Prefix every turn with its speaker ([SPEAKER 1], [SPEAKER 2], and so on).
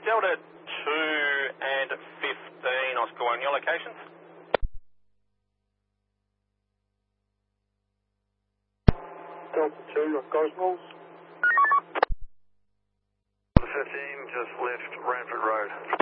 [SPEAKER 1] Delta 2 and 15, Oscar 1, your locations?
[SPEAKER 2] Delta 2 on Gosnells.
[SPEAKER 3] 15, just left Ranford Road.